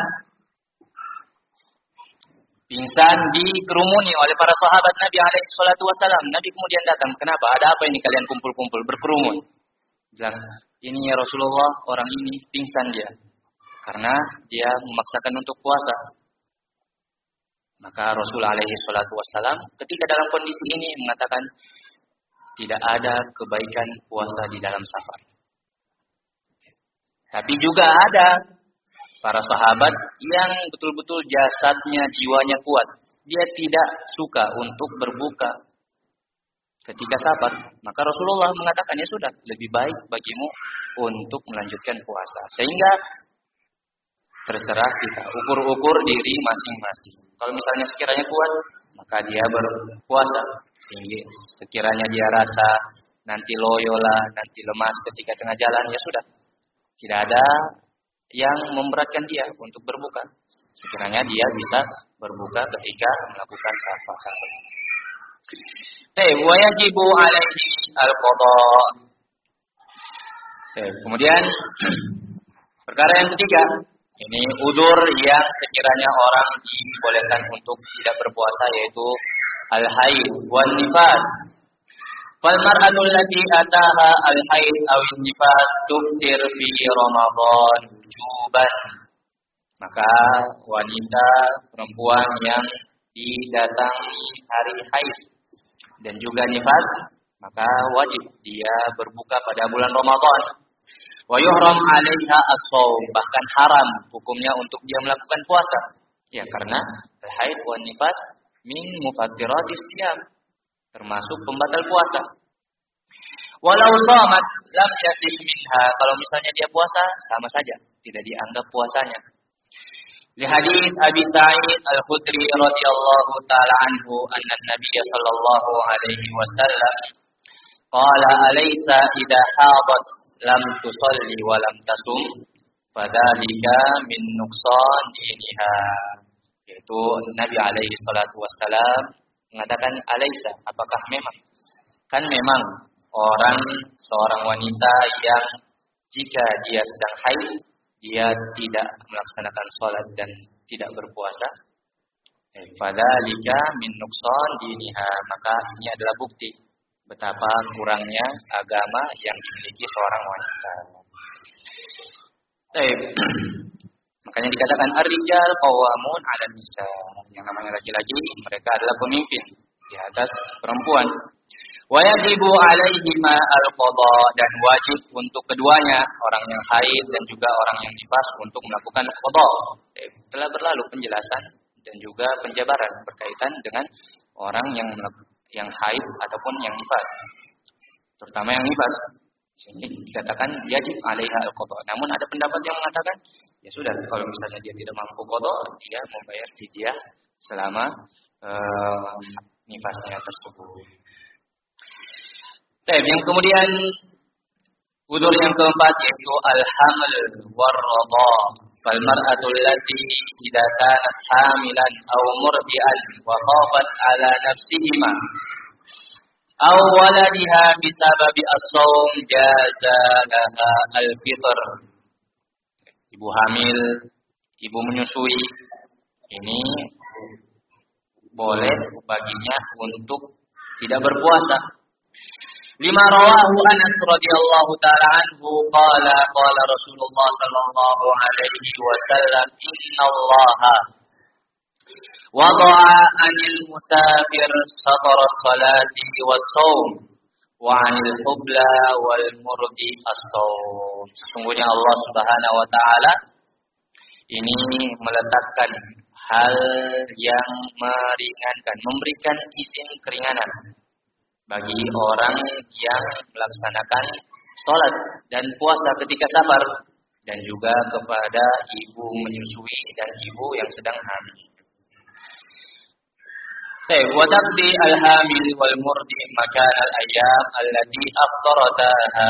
Pingsan dikerumuni oleh para sahabat Nabi alaihi salatu wasallam. Nabi kemudian datang, "Kenapa? Ada apa ini kalian kumpul-kumpul berkerumun?" Bilang, "Ini ya Rasulullah, orang ini pingsan dia karena dia memaksakan untuk puasa." Maka Rasul alaihi salatu wasallam ketika dalam kondisi ini mengatakan, tidak ada kebaikan puasa di dalam safar. Tapi juga ada para sahabat yang betul-betul jasadnya, jiwanya kuat. Dia tidak suka untuk berbuka ketika safar. Maka Rasulullah mengatakan, ya sudah, lebih baik bagimu untuk melanjutkan puasa. Sehingga terserah kita, ukur-ukur diri masing-masing. Kalau misalnya sekiranya kuat, maka dia berpuasa. Sehingga sekiranya dia rasa nanti loyo lah, nanti lemas ketika tengah jalan, ya sudah. Tidak ada yang memberatkan dia untuk berbuka. Sekiranya dia bisa berbuka ketika melakukan safar. Teh, wa yajibu alaihi al-qada. Kemudian perkara yang ketiga, ini udzur yang sekiranya orang dibolehkan untuk tidak berpuasa, yaitu al-haid wan nifas. Fal mar'atu allati ataha al-haid aw an-nifas tuftir fi Ramadan wujuban. Maka wanita perempuan yang didatangi hari haid dan juga nifas, maka wajib dia berbuka pada bulan Ramadan. Wa yuhram 'alaiha as-shaum, bahkan haram hukumnya untuk dia melakukan puasa. Ya, karena haid wan nifas min mufattiratis siyam, termasuk pembatal puasa. Walau shamat lam yasih minha, kalau misalnya dia puasa sama saja, tidak dianggap puasanya. Di hadis Abi Sa'id Al-Khudri radhiyallahu taala anhu, anna Nabiy sallallahu alaihi wasallam qala alaysa idza hadat lam tusalli wa lam tasum fadzalika min nuqsan diniha. Yaitu Nabi alaihi salatu wassalam mengatakan, alaysa, apakah memang? Kan memang orang, seorang wanita yang jika dia sedang haid, dia tidak melaksanakan sholat dan tidak berpuasa. Fadzalika min nuqsan diniha, maka ini adalah bukti betapa kurangnya agama yang dimiliki seorang wanita. Baik. Makanya dikatakan ar-rijal qawwamun 'alan nisa. Yang namanya laki-laki, mereka adalah pemimpin di atas perempuan. Wa yajibu 'alaihima al-qada, dan wajib untuk keduanya, orang yang haid dan juga orang yang nifas, untuk melakukan qada. Telah berlalu penjelasan dan juga penjabaran berkaitan dengan orang yang yang haid ataupun yang nifas, terutama yang nifas. Ini dikatakan yajib 'alaiha al-qada. Namun ada pendapat yang mengatakan, ya sudah, kalau misalnya dia tidak mampu qada, dia membayar fidyah selama uh, nifasnya tersebut. Baik, yang kemudian udzur yang keempat yaitu al-haml war-radha. Fal mar'atu allati idza kanat hamilan aw murdi'an wa khafat 'ala nafsihima aw waladiha bisababi as-shaum jaza laha al-fitr. Ibu hamil, ibu menyusui, ini boleh baginya untuk tidak berpuasa. Lima rawahu Anas radhiyallahu taala anhu qala qala Rasulullah sallallahu alaihi wasallam, innallaha wada'a 'anil musafir satara salati was-shaum wa 'anil hubla wal murdi as-shaum. Sesungguhnya Allah Subhanahu wa taala ini meletakkan hal yang meringankan, memberikan izin keringanan bagi orang yang melaksanakan sholat dan puasa ketika safar, dan juga kepada ibu menyusui dan ibu yang sedang hamil. Baik, wa taqdi al-hamil wal murdi makan al-ayyam allati aftarataha.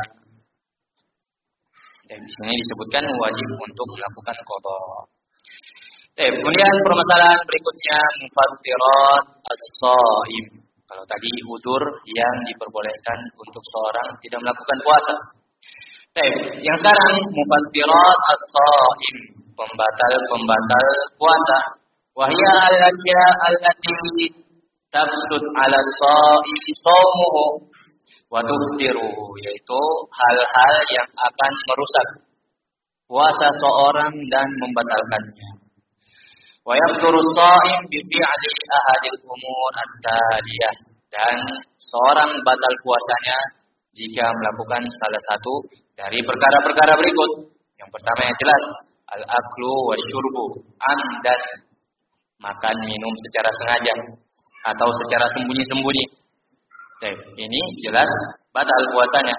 Dan di sini disebutkan wajib untuk melakukan qada. Baik, kemudian permasalahan berikutnya mufattirat as-shaim. Kalau tadi udzur yang diperbolehkan untuk seorang tidak melakukan puasa. Baik, yang sekarang mufattirat as-shaim, pembatal-pembatal puasa. Wahya al-asya allati tafsud 'ala shaim shaumuhu wa tuftiruhu, yaitu hal-hal yang akan merusak puasa seorang dan membatalkannya. Wa yabturu shaim bi fi'li ahadil umur at-taliyah, dan seorang batal puasanya jika melakukan salah satu dari perkara-perkara berikut. Yang pertama yang jelas, al-aklu wasyurbu, amdan, makan minum secara sengaja atau secara sembunyi-sembunyi. Baik, ini jelas batal puasanya.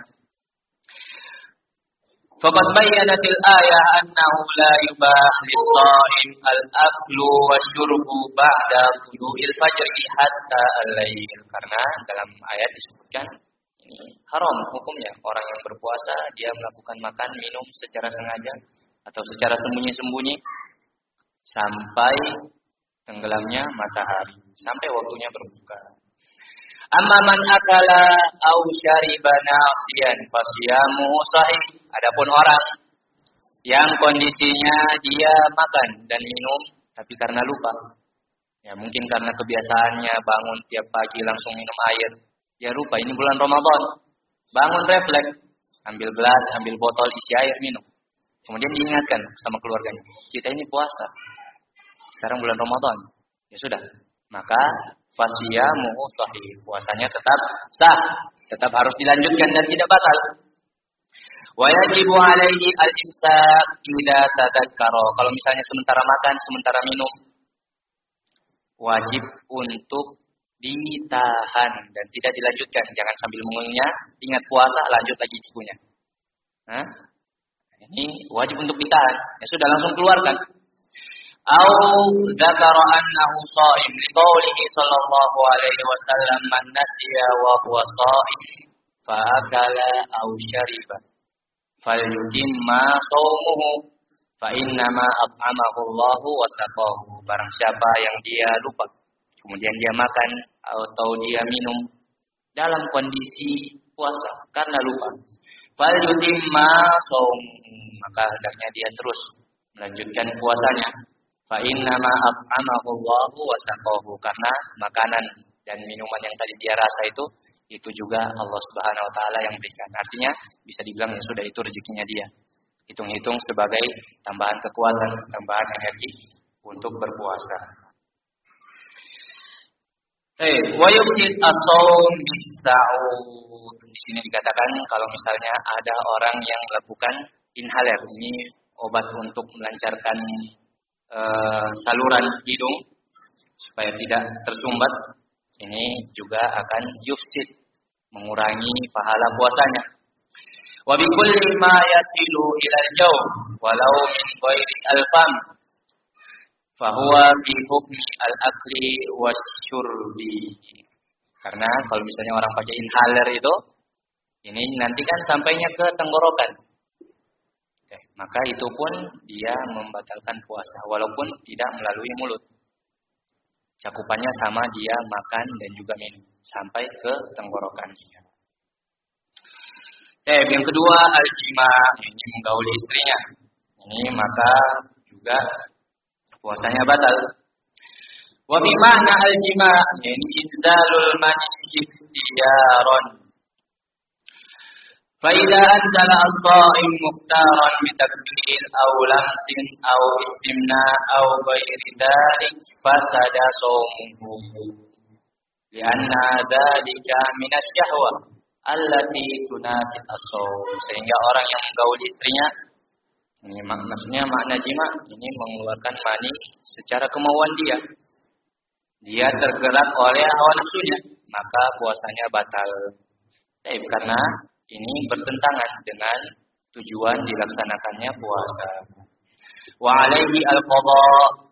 Faqad bayyanatil ayah annahu la yubah lis-shaim al-aklu wasyurbu ba'da tulu'il fajri hatta al-lail. Karena dalam ayat disebutkan ini haram hukumnya orang yang berpuasa dia melakukan makan minum secara sengaja atau secara sembunyi-sembunyi sampai tenggelamnya matahari, sampai waktunya berbuka. Amma man akala au syariba nasiyan fasiyamuhu sahih. Adapun orang yang kondisinya dia makan dan minum tapi karena lupa. Ya mungkin karena kebiasaannya bangun tiap pagi langsung minum air. Dia lupa ini bulan Ramadan. Bangun refleks, ambil gelas, ambil botol isi air minum. Kemudian diingatkan sama keluarganya, kita ini puasa. Sekarang bulan Ramadan. Ya sudah, maka fasiyamuhu sahih, puasanya tetap sah, tetap harus dilanjutkan dan tidak batal. Wa yajibu alaihi al-imsak idza tadzakkara. Kalau misalnya sementara makan, sementara minum, wajib untuk ditahan dan tidak dilanjutkan. Jangan sambil mengunyah, ingat puasa, lanjut lagi cikunya. Nah, ini wajib untuk ditahan. Ya sudah, langsung keluarkan. Au dzakara annahu shaim liqaulihi sallallahu alaihi wasallam man nasiya wa huwa shaim fa akala au syariba falyutimma shaumuhu fa innama at'amahu Allahu wa saqahu. Barang siapa yang dia lupa kemudian dia makan atau dia minum dalam kondisi puasa karena lupa, falyutimma shaumuhu, maka hendaknya dia terus melanjutkan puasanya. Fa innama at'amahu Allahu wa saqahu, karena makanan dan minuman yang tadi dia rasa itu itu juga Allah Subhanahu wa taala yang berikan. Artinya bisa dibilang ya sudah itu rezekinya dia. Hitung-hitung sebagai tambahan kekuatan, tambahan energi untuk berpuasa. Eh, wa yubtil as-shaum bis-sa'ud. Di sini dikatakan kalau misalnya ada orang yang melakukan inhaler, ini obat untuk melancarkan Uh, saluran hidung supaya tidak tersumbat, ini juga akan yufsid, mengurangi pahala puasanya. Wa bi kulli ma yasilu ila al-jawf walau min ghairi al-fam fa huwa fi hukmi al-akli wasyurbi. Karena kalau misalnya orang pakai inhaler itu, ini nanti kan sampainya ke tenggorokan. Maka itu pun dia membatalkan puasa walaupun tidak melalui mulut. Cakupannya sama dia makan dan juga minum sampai ke tenggorokannya. Eh, yang kedua al-jima, ini menggauli istrinya. Ini maka juga puasanya batal. Wa fi ma'na al-jima, ini inzalul mani ikhtiyaran. فإذا أنزل الصائم مختارا بتكبير أو لمس أو استمناء أو غير ذلك فسد صومه لأن ذلك من الشهوة التي تناقض الصوم. Sehingga orang yang menggauli istrinya, ini maksudnya makna jima, ini mengeluarkan mani secara kemauan dia. Dia tergerak oleh hawa nafsunya, maka puasanya batal. Tapi karena ini bertentangan dengan tujuan dilaksanakannya puasa. Wa alaihi al-qadha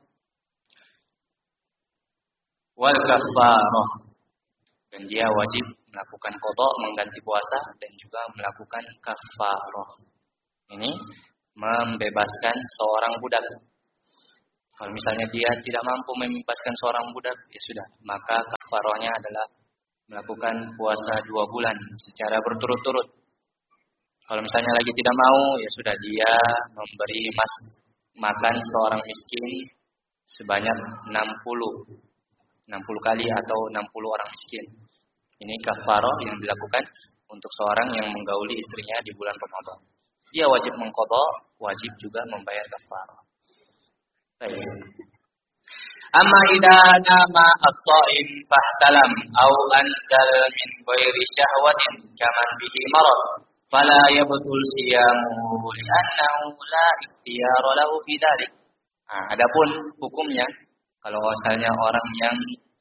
wal kaffarah. Dan dia wajib melakukan qadha, mengganti puasa, dan juga melakukan kaffarah. Ini membebaskan seorang budak. Kalau misalnya dia tidak mampu membebaskan seorang budak, ya sudah, maka kafarahnya adalah melakukan puasa dua bulan secara berturut-turut. Kalau misalnya lagi tidak mau, ya sudah, dia memberi mas makan seorang miskin sebanyak enam puluh kali atau enam puluh orang miskin. Ini kafarah yang dilakukan untuk seorang yang menggauli istrinya di bulan Ramadan. Dia wajib mengqadha, wajib juga membayar kafarah. Baik. Amma idza nama as-sha'im fahtalam aw anzal min ghairi syahwatin kaman bihi marad fala yabtul siyamuhu li'annahu la ikhtiyara lahu fi dzalik. Nah, adapun hukumnya kalau misalnya orang yang